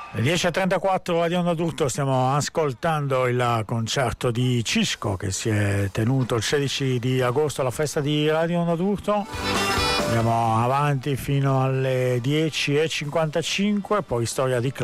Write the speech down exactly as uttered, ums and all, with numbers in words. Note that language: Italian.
alle dieci e trentaquattro Radio Onda d'Urto stiamo ascoltando il concerto di Cisco che si è tenuto il sedici di agosto alla festa di Radio Onda d'Urto. Andiamo avanti fino alle dieci e cinquantacinque, poi storia di